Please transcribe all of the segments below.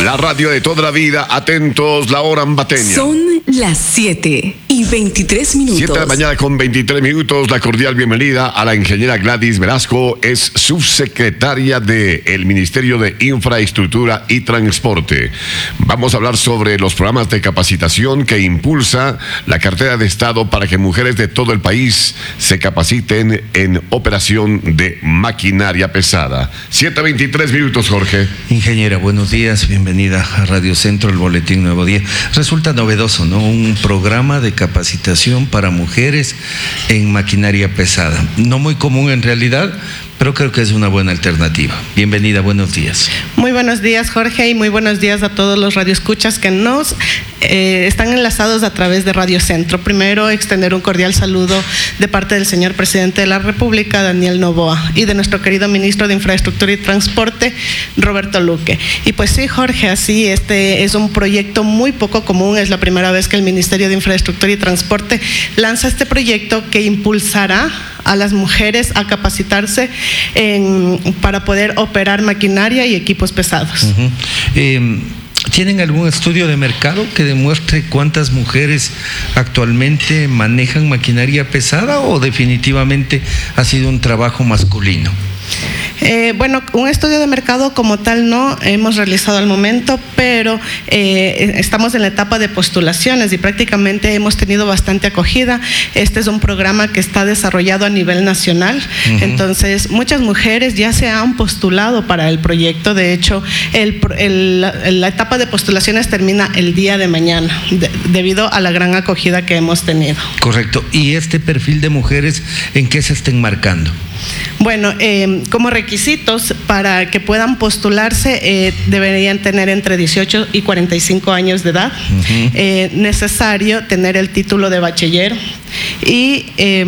La radio de toda la vida, atentos, la hora ambateña. Son las 7:23. 7 de la mañana con 23 minutos. La cordial bienvenida a la ingeniera Gladys Velasco, es subsecretaria del Ministerio de Infraestructura y Transporte. Vamos a hablar sobre los programas de capacitación que impulsa la cartera de Estado para que mujeres de todo el país se capaciten en operación de maquinaria pesada. 7:23 minutos, Jorge. Ingeniera, buenos días, bienvenida a Radio Centro, el Boletín Nuevo Día. Resulta novedoso, ¿no? Un programa de capacitación para mujeres en maquinaria pesada. No muy común en realidad, pero creo que es una buena alternativa. Bienvenida, buenos días. Muy buenos días, Jorge, y muy buenos días a todos los radioescuchas que nos están enlazados a través de Radio Centro. Primero, extender un cordial saludo de parte del señor presidente de la República, Daniel Noboa, y de nuestro querido ministro de Infraestructura y Transporte, Roberto Luque. Y pues sí, Jorge, así, este es un proyecto muy poco común. Es la primera vez que el Ministerio de Infraestructura y Transporte lanza este proyecto que impulsará a las mujeres a capacitarse para poder operar maquinaria y equipos pesados. ¿Tienen algún estudio de mercado que demuestre cuántas mujeres actualmente manejan maquinaria pesada o definitivamente ha sido un trabajo masculino? Bueno, un estudio de mercado como tal no hemos realizado al momento, pero estamos en la etapa de postulaciones y prácticamente hemos tenido bastante acogida. Este es un programa que está desarrollado a nivel nacional, entonces muchas mujeres ya se han postulado para el proyecto. De hecho, la etapa de postulaciones termina el día de mañana, debido a la gran acogida que hemos tenido. Correcto. ¿Y este perfil de mujeres en qué se está enmarcando? Bueno, como requisitos para que puedan postularse deberían tener entre 18 y 45 años de edad, necesario tener el título de bachiller y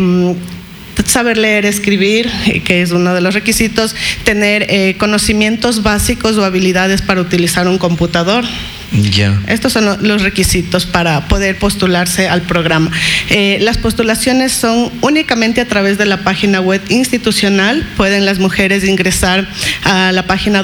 saber leer, escribir, que es uno de los requisitos, tener conocimientos básicos o habilidades para utilizar un computador. Ya. Estos son los requisitos para poder postularse al programa. Las postulaciones son únicamente a través de la página web institucional. Pueden las mujeres ingresar a la página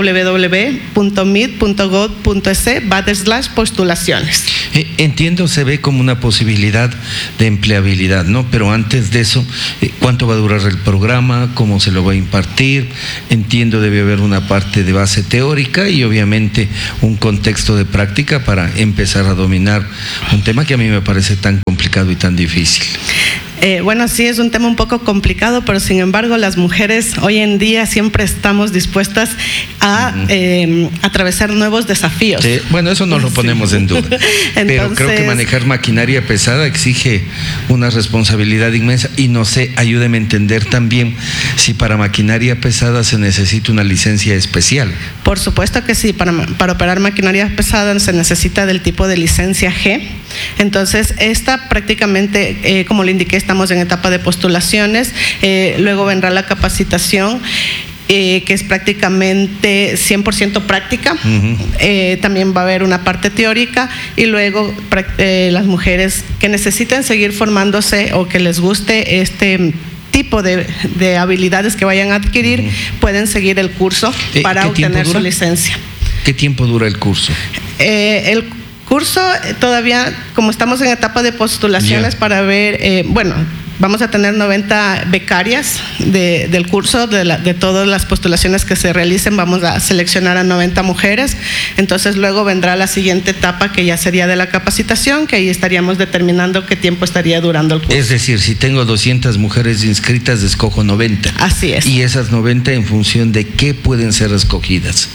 www.mit.gov.es/postulaciones. Entiendo, se ve como una posibilidad de empleabilidad, ¿no? Pero antes de eso, ¿cuánto va a durar el programa? ¿Cómo se lo va a impartir? Entiendo, debe haber una parte de base teórica y obviamente un contexto de práctica para empezar a dominar un tema que a mí me parece tan complicado y tan difícil. Bueno, sí, es un tema un poco complicado, pero sin embargo las mujeres hoy en día siempre estamos dispuestas a atravesar nuevos desafíos. Bueno, eso no lo ponemos en duda. Pero creo que manejar maquinaria pesada exige una responsabilidad inmensa y no sé, ayúdeme a entender también si para maquinaria pesada se necesita una licencia especial. Por supuesto que sí, para operar maquinaria pesada se necesita del tipo de licencia G. Entonces, esta prácticamente, como le indiqué, estamos en etapa de postulaciones, luego vendrá la capacitación, que es prácticamente 100% práctica. También va a haber una parte teórica y luego las mujeres que necesiten seguir formándose o que les guste este tipo de habilidades que vayan a adquirir, pueden seguir el curso para obtener su licencia. ¿Qué tiempo dura el curso? El curso todavía, como estamos en etapa de postulaciones para ver, vamos a tener 90 becarias del curso, de todas las postulaciones que se realicen. Vamos a seleccionar a 90 mujeres. Entonces luego vendrá la siguiente etapa, que ya sería de la capacitación, que ahí estaríamos determinando qué tiempo estaría durando el curso. Es decir, si tengo 200 mujeres inscritas, escojo 90. Así es. ¿Y esas 90 en función de qué pueden ser escogidas?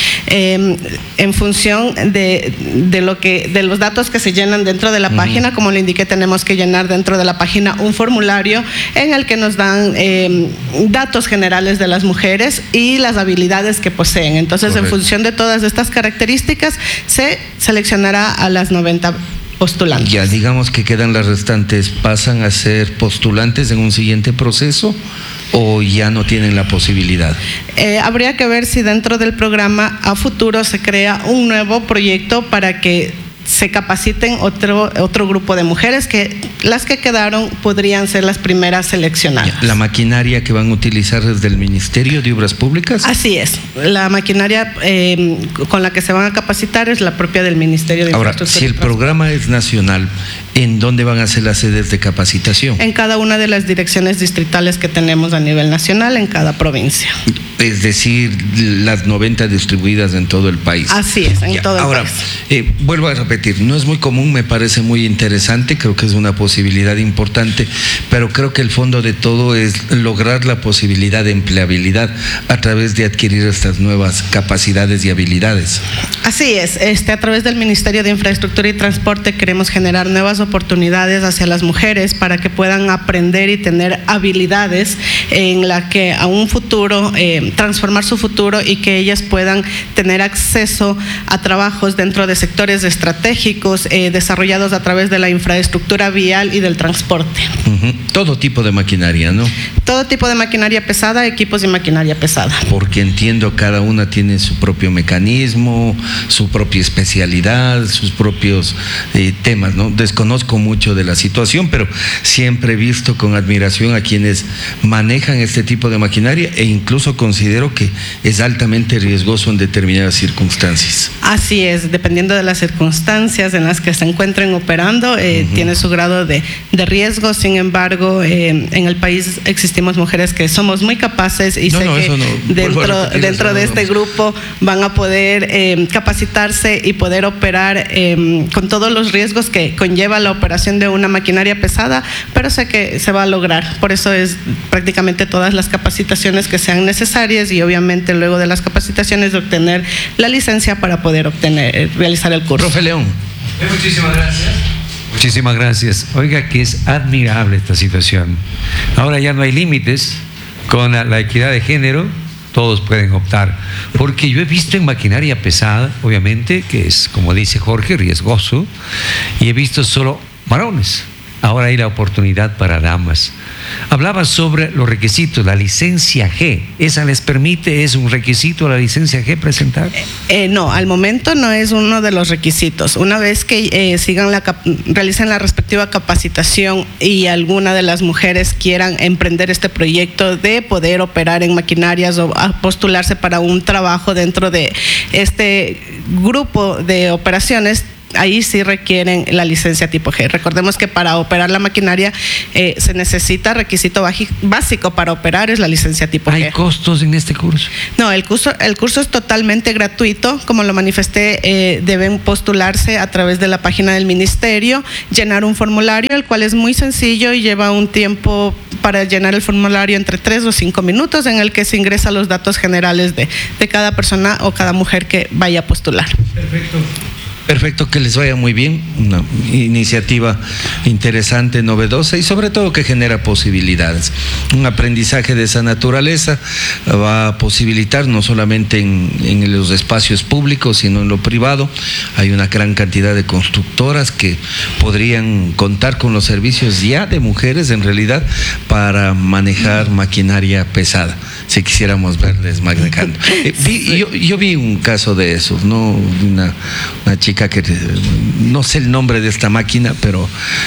En función de los datos que se llenan dentro de la página. Como le indiqué, tenemos que llenar dentro de la página un formulario en el que nos dan datos generales de las mujeres y las habilidades que poseen. Entonces, correcto, en función de todas estas características se seleccionará a las 90 postulantes. Ya, digamos que quedan las restantes, ¿pasan a ser postulantes en un siguiente proceso o ya no tienen la posibilidad? Habría que ver si dentro del programa a futuro se crea un nuevo proyecto para que se capaciten otro grupo de mujeres que las que quedaron podrían ser las primeras seleccionadas. ¿La maquinaria que van a utilizar es del Ministerio de Obras Públicas? Así es. La maquinaria con la que se van a capacitar es la propia del Ministerio de Infraestructura. Ahora, si el programa es nacional, ¿en dónde van a ser las sedes de capacitación? En cada una de las direcciones distritales que tenemos a nivel nacional en cada provincia. Es decir, las 90 distribuidas en todo el país. Así es, en todo el ahora, país. Vuelvo a repetir, no es muy común, me parece muy interesante, creo que es una posibilidad importante, pero creo que el fondo de todo es lograr la posibilidad de empleabilidad a través de adquirir estas nuevas capacidades y habilidades. Así es, a través del Ministerio de Infraestructura y Transporte queremos generar nuevas oportunidades hacia las mujeres para que puedan aprender y tener habilidades en la que a un futuro, transformar su futuro y que ellas puedan tener acceso a trabajos dentro de sectores estratégicos desarrollados a través de la infraestructura vial y del transporte. Todo tipo de maquinaria, ¿no? Todo tipo de maquinaria pesada, equipos y maquinaria pesada. Porque entiendo cada una tiene su propio mecanismo, su propia especialidad, sus propios temas, ¿no? Desconozco mucho de la situación, pero siempre he visto con admiración a quienes manejan este tipo de maquinaria e incluso considero que es altamente riesgoso en determinadas circunstancias. Así es, dependiendo de las circunstancias en las que se encuentren operando, tiene su grado de riesgo. Sin embargo, en el país existimos mujeres que somos muy capaces y dentro de este grupo van a poder capacitarse y poder operar con todos los riesgos que conlleva la operación de una maquinaria pesada, pero sé que se va a lograr. Por eso es prácticamente todas las capacitaciones que sean necesarias y obviamente luego de las capacitaciones de obtener la licencia para poder realizar el curso. Profe León. Muchísimas gracias. Muchísimas gracias. Oiga, que es admirable esta situación. Ahora ya no hay límites con la equidad de género, todos pueden optar. Porque yo he visto en maquinaria pesada, obviamente, que es, como dice Jorge, riesgoso, y he visto solo varones. Ahora hay la oportunidad para damas. Hablaba sobre los requisitos, la licencia G. ¿Esa les permite, es un requisito la licencia G presentar? No, al momento no es uno de los requisitos. Una vez que realicen la respectiva capacitación y alguna de las mujeres quieran emprender este proyecto de poder operar en maquinarias o postularse para un trabajo dentro de este grupo de operaciones, ahí sí requieren la licencia tipo G. Recordemos que para operar la maquinaria se necesita requisito básico para operar es la licencia tipo G. ¿Hay costos en este curso? No, el curso es totalmente gratuito. Como lo manifesté, deben postularse a través de la página del ministerio, llenar un formulario, el cual es muy sencillo y lleva un tiempo para llenar el formulario entre 3 o 5 minutos, en el que se ingresan los datos generales de cada persona o cada mujer que vaya a postular. Perfecto, que les vaya muy bien, una iniciativa interesante, novedosa y sobre todo que genera posibilidades. Un aprendizaje de esa naturaleza va a posibilitar no solamente en los espacios públicos, sino en lo privado. Hay una gran cantidad de constructoras que podrían contar con los servicios ya de mujeres en realidad para manejar maquinaria pesada, si quisiéramos verles manejando. Yo vi un caso de esos, ¿no? Una chica que no sé el nombre de esta máquina, pero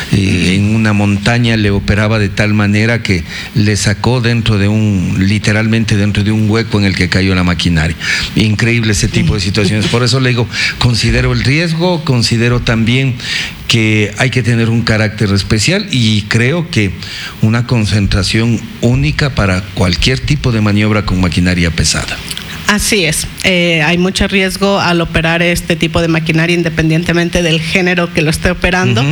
en una montaña le operaba de tal manera que le sacó literalmente dentro de un hueco en el que cayó la maquinaria. Increíble ese tipo de situaciones. Por eso le digo, considero el riesgo, considero también que hay que tener un carácter especial y creo que una concentración única para cualquier tipo de maniobra con maquinaria pesada. Así es, hay mucho riesgo al operar este tipo de maquinaria independientemente del género que lo esté operando,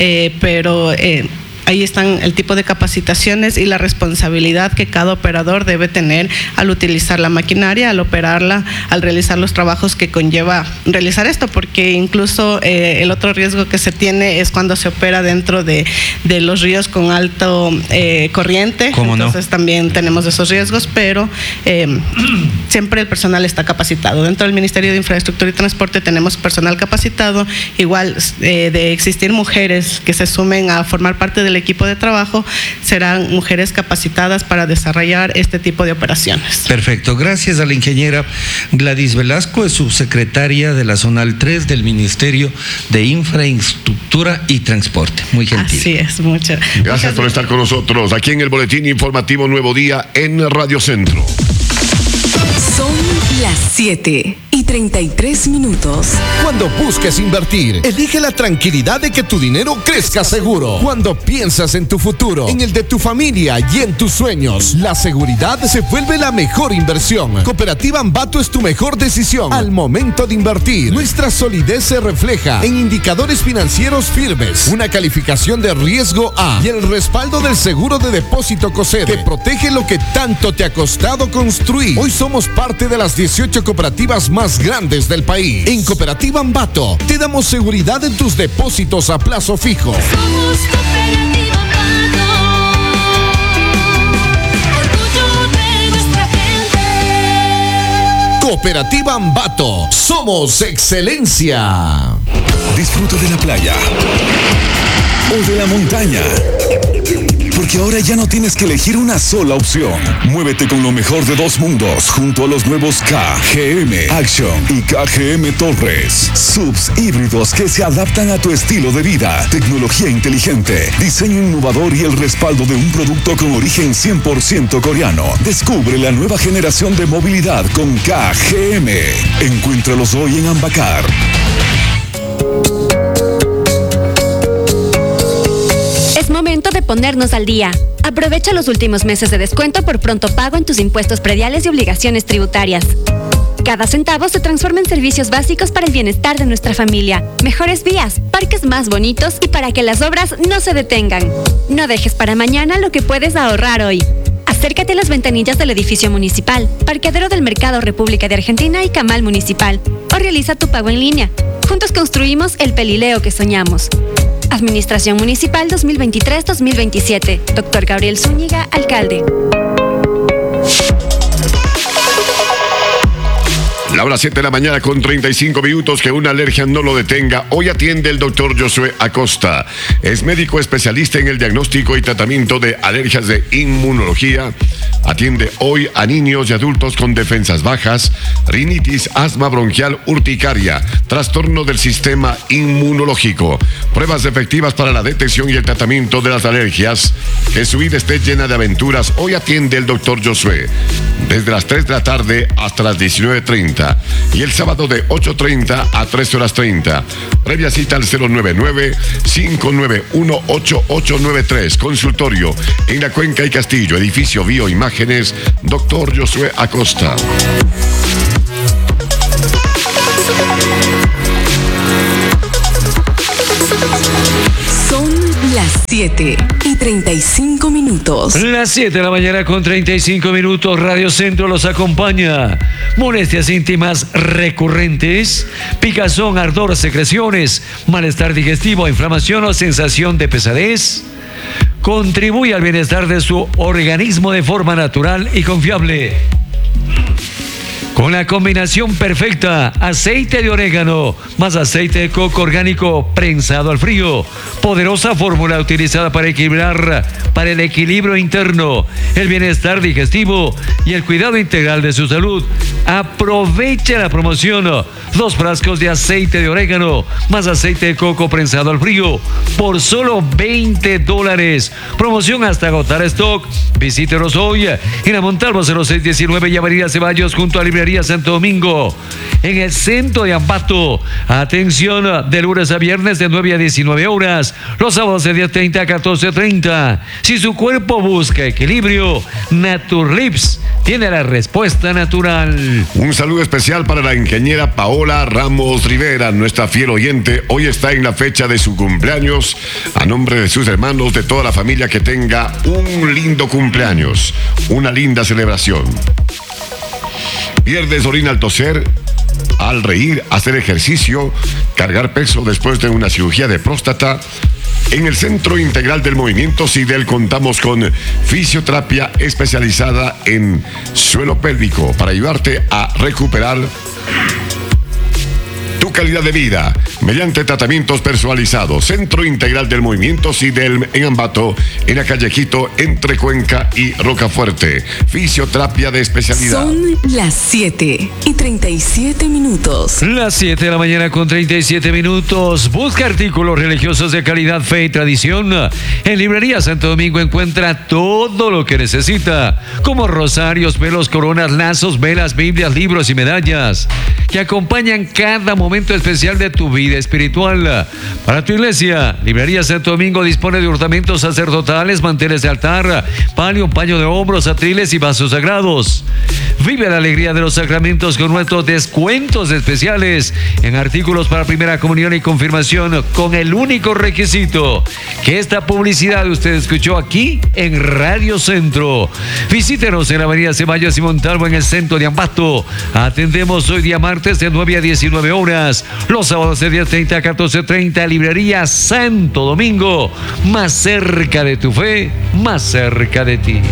pero ahí están el tipo de capacitaciones y la responsabilidad que cada operador debe tener al utilizar la maquinaria, al operarla, al realizar los trabajos que conlleva realizar esto, porque incluso el otro riesgo que se tiene es cuando se opera dentro de los ríos con alto corriente. Entonces también tenemos esos riesgos, pero siempre el personal está capacitado. Dentro del Ministerio de Infraestructura y Transporte tenemos personal capacitado, igual de existir mujeres que se sumen a formar parte del el equipo de trabajo serán mujeres capacitadas para desarrollar este tipo de operaciones. Perfecto, gracias a la ingeniera Gladys Velasco, es subsecretaria de la Zonal 3 del Ministerio de Infraestructura y Transporte. Muy gentil. Así es, Gracias por estar con nosotros aquí en el Boletín Informativo Nuevo Día en Radio Centro. Son las 7:33. Cuando busques invertir, elige la tranquilidad de que tu dinero crezca seguro. Cuando piensas en tu futuro, en el de tu familia y en tus sueños, la seguridad se vuelve la mejor inversión. Cooperativa Ambato es tu mejor decisión al momento de invertir. Nuestra solidez se refleja en indicadores financieros firmes, una calificación de riesgo A y el respaldo del seguro de depósito COSEDE que protege lo que tanto te ha costado construir. Hoy somos parte de las 18 cooperativas más grandes del país. En Cooperativa Ambato te damos seguridad en tus depósitos a plazo fijo. Somos Cooperativa Ambato, orgullo de nuestra gente. Cooperativa Ambato, somos excelencia. Disfruta de la playa o de la montaña, porque ahora ya no tienes que elegir una sola opción. Muévete con lo mejor de dos mundos junto a los nuevos KGM Action y KGM Torres. Subs híbridos que se adaptan a tu estilo de vida. Tecnología inteligente, diseño innovador y el respaldo de un producto con origen 100% coreano. Descubre la nueva generación de movilidad con KGM. Encuéntralos hoy en Ambacar. Es momento de ponernos al día. Aprovecha los últimos meses de descuento por pronto pago en tus impuestos prediales y obligaciones tributarias. Cada centavo se transforma en servicios básicos para el bienestar de nuestra familia, mejores vías, parques más bonitos y para que las obras no se detengan. No dejes para mañana lo que puedes ahorrar hoy. Acércate a las ventanillas del edificio municipal, parqueadero del Mercado República de Argentina y Camal Municipal, o realiza tu pago en línea. Juntos construimos el Pelileo que soñamos. Administración Municipal 2023-2027. Dr. Gabriel Zúñiga, alcalde. La hora 7 de la mañana con 35 minutos, que una alergia no lo detenga. Hoy atiende el doctor Josué Acosta. Es médico especialista en el diagnóstico y tratamiento de alergias de inmunología. Atiende hoy a niños y adultos con defensas bajas, rinitis, asma bronquial, urticaria, trastorno del sistema inmunológico. Pruebas efectivas para la detección y el tratamiento de las alergias. Que su vida esté llena de aventuras. Hoy atiende el doctor Josué desde las 3 de la tarde hasta las 19:30 y el sábado de 8:30 a 13:30. Previa cita al 099-591-8893. Consultorio en La Cuenca y Castillo, edificio Bioimágenes, doctor Josué Acosta. Son las 7:35. Las 7 de la mañana con 35 minutos. Radio Centro los acompaña. Molestias íntimas recurrentes, picazón, ardor, secreciones, malestar digestivo, inflamación o sensación de pesadez. Contribuye al bienestar de su organismo de forma natural y confiable. Con la combinación perfecta, aceite de orégano más aceite de coco orgánico prensado al frío. Poderosa fórmula utilizada para el equilibrio interno, el bienestar digestivo y el cuidado integral de su salud. Aprovecha la promoción. 2 frascos de aceite de orégano más aceite de coco prensado al frío por solo $20. Promoción hasta agotar stock. Visítenos hoy en la Montalvo 0619 y Avenida Ceballos junto a Librería Santo Domingo, en el centro de Ambato. Atención, de lunes a viernes de 9 a 19 horas, los sábados de 10:30 a 14:30. Si su cuerpo busca equilibrio, Naturlips tiene la respuesta natural. Un saludo especial para la ingeniera Paola Ramos Rivera, nuestra fiel oyente. Hoy está en la fecha de su cumpleaños. A nombre de sus hermanos, de toda la familia, que tenga un lindo cumpleaños, una linda celebración. Pierdes orina al toser, al reír, hacer ejercicio, cargar peso después de una cirugía de próstata. En el Centro Integral del Movimiento CIDEL contamos con fisioterapia especializada en suelo pélvico para ayudarte a recuperar tu calidad de vida. mediante tratamientos personalizados. Centro Integral del Movimiento CIDELM en Ambato, en la calle Quito, entre Cuenca y Rocafuerte. Fisioterapia de especialidad. Son las 7:37. Las 7 de la mañana con 37 minutos. Busca artículos religiosos de calidad, fe y tradición. En Librería Santo Domingo encuentra todo lo que necesita, como rosarios, velos, coronas, lazos, velas, Biblias, libros y medallas, que acompañan cada momento especial de tu vida espiritual. Para tu iglesia, Librería Santo Domingo dispone de ornamentos sacerdotales, manteles de altar, palio, paño de hombros, atriles y vasos sagrados. Vive la alegría de los sacramentos con nuestros descuentos especiales en artículos para primera comunión y confirmación, con el único requisito que esta publicidad usted escuchó aquí en Radio Centro. Visítenos en la avenida Ceballos y Montalvo, en el centro de Ambato. Atendemos hoy día martes de 9 a 19 horas, los sábados de 10:30 a 14:30. Librería Santo Domingo, más cerca de tu fe, más cerca de ti.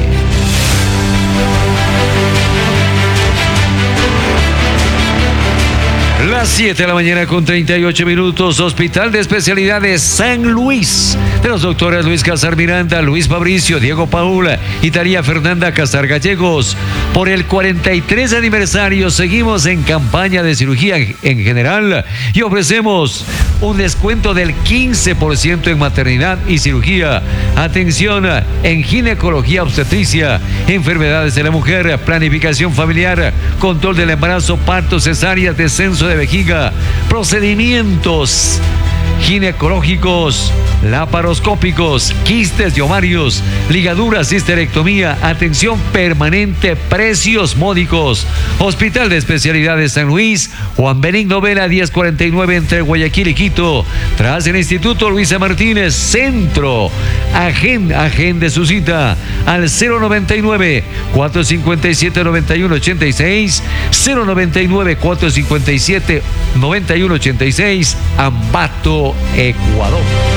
Las 7 de la mañana con 38 minutos. Hospital de Especialidades San Luis, de los doctores Luis Casar Miranda, Luis Fabricio, Diego Paula y Taría Fernanda Casar Gallegos. Por el 43 aniversario seguimos en campaña de cirugía en general y ofrecemos un descuento del 15% en maternidad y cirugía. Atención en ginecología obstetricia, enfermedades de la mujer, planificación familiar, control del embarazo, parto, cesárea, descenso de vejiga, procedimientos ginecológicos, laparoscópicos, quistes de ovarios, ligaduras, histerectomía, atención permanente, precios módicos. Hospital de Especialidades San Luis, Juan Benigno Vela 1049, entre Guayaquil y Quito, tras el Instituto Luisa Martínez Centro. Agende su cita al 099-457-9186, 099-457-9186, Ambato, Ecuador.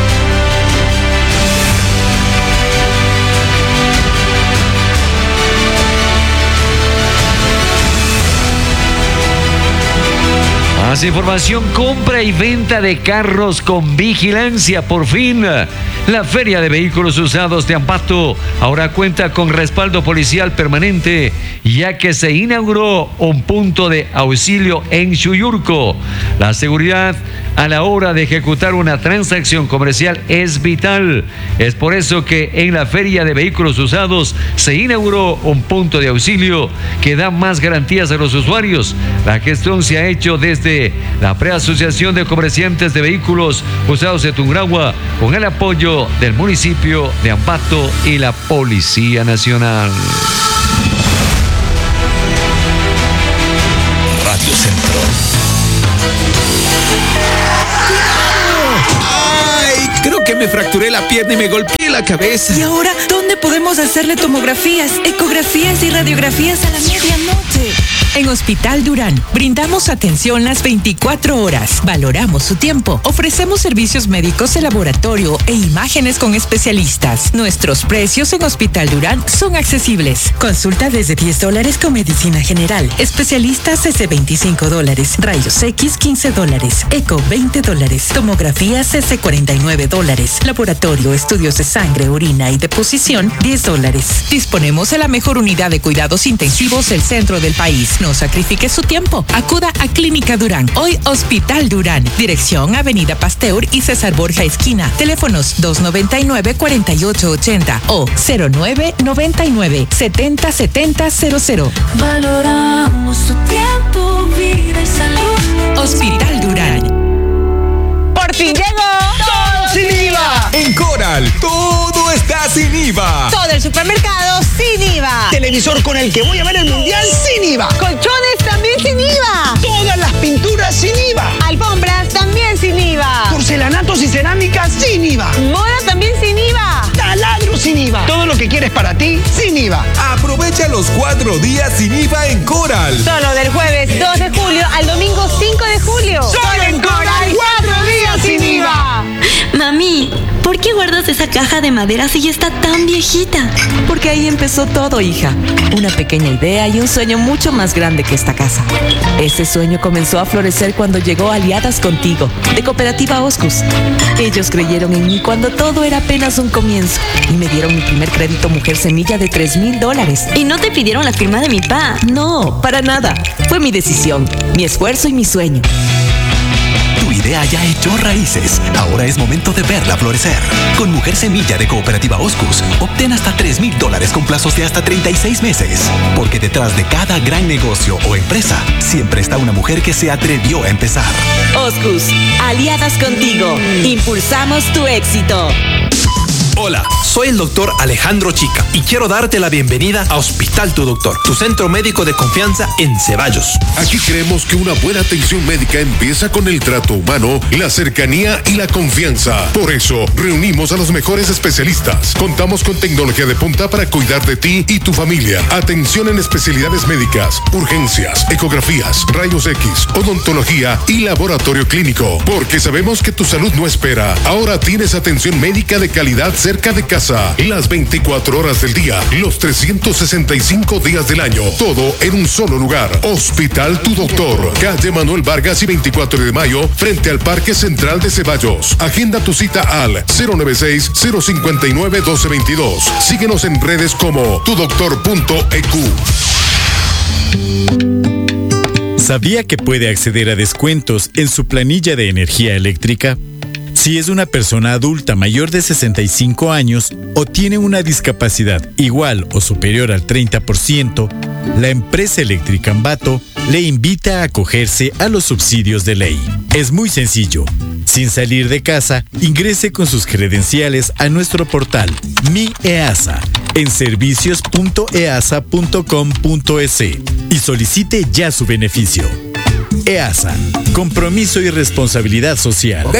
Más información: compra y venta de carros con vigilancia. Por fin, la Feria de Vehículos Usados de Ambato ahora cuenta con respaldo policial permanente, ya que se inauguró un punto de auxilio en Chuyurco. La seguridad a la hora de ejecutar una transacción comercial es vital. Es por eso que en la Feria de Vehículos Usados se inauguró un punto de auxilio que da más garantías a los usuarios. La gestión se ha hecho desde la Preasociación de Comerciantes de Vehículos Usados de Tungurahua, con el apoyo del municipio de Ambato y la Policía Nacional. Radio Centro. ¡Ay! Creo que me fracturé la pierna y me golpeé la cabeza. ¿Y ahora dónde podemos hacerle tomografías, ecografías y radiografías a la medianoche? En Hospital Durán brindamos atención las 24 horas. Valoramos su tiempo. Ofrecemos servicios médicos de laboratorio e imágenes con especialistas. Nuestros precios en Hospital Durán son accesibles. Consulta desde $10 con medicina general. Especialistas desde $25. Rayos X $15. Eco $20. Tomografías desde $49. Laboratorio, estudios de sangre, orina y deposición $10. Disponemos de la mejor unidad de cuidados intensivos del centro del país. No sacrifique su tiempo. Acuda a Clínica Durán. Hoy Hospital Durán. Dirección Avenida Pasteur y César Borja esquina. Teléfonos 299-4880 o 0999-707000. Valoramos tu tiempo, vida y salud. Hospital Durán. ¡Por fin llegó! ¡Todo sin IVA! En Coral, todo está sin IVA. Todo el supermercado sin IVA. Televisor con el que voy a ver el mundial sin IVA. Colchones también sin IVA. Todas las pinturas sin IVA. Alfombras también sin IVA. Porcelanatos y cerámicas sin IVA. Moda también sin IVA. Taladros sin IVA. Todo lo que quieres para ti sin IVA. Aprovecha los 4 días sin IVA en Coral. Solo del jueves 2 de julio al domingo 5 de julio. Solo en Coral, 4 días sin IVA. Mami, ¿por qué guardas esa caja de madera si ya está tan viejita? Porque ahí empezó todo, hija. Una pequeña idea y un sueño mucho más grande que esta casa. Ese sueño comenzó a florecer cuando llegó Aliadas Contigo, de Cooperativa Oscus. Ellos creyeron en mí cuando todo era apenas un comienzo y me dieron mi primer crédito Mujer Semilla de $3,000. ¿Y no te pidieron la firma de mi pa? No, para nada. Fue mi decisión, mi esfuerzo y mi sueño. Tu idea ya echó raíces. Ahora es momento de verla florecer. Con Mujer Semilla de Cooperativa Oscus, obtén hasta $3,000 con plazos de hasta 36 meses. Porque detrás de cada gran negocio o empresa, siempre está una mujer que se atrevió a empezar. Oscus, Aliadas Contigo. Impulsamos tu éxito. Hola, soy el doctor Alejandro Chica y quiero darte la bienvenida a Hospital Tu Doctor, tu centro médico de confianza en Ceballos. Aquí creemos que una buena atención médica empieza con el trato humano, la cercanía y la confianza. Por eso, reunimos a los mejores especialistas. Contamos con tecnología de punta para cuidar de ti y tu familia. Atención en especialidades médicas, urgencias, ecografías, rayos X, odontología y laboratorio clínico. Porque sabemos que tu salud no espera. Ahora tienes atención médica de calidad cerca de casa, las 24 horas del día, los 365 días del año, todo en un solo lugar. Hospital Tu Doctor, calle Manuel Vargas y 24 de mayo, frente al Parque Central de Ceballos. Agenda tu cita al 096-059-1222. Síguenos en redes como tudoctor.eq. ¿Sabía que puede acceder a descuentos en su planilla de energía eléctrica? Si es una persona adulta mayor de 65 años o tiene una discapacidad igual o superior al 30%, la empresa eléctrica Ambato le invita a acogerse a los subsidios de ley. Es muy sencillo. Sin salir de casa, ingrese con sus credenciales a nuestro portal Mi EASA en servicios.easa.com.es y solicite ya su beneficio. EASA, compromiso y responsabilidad social.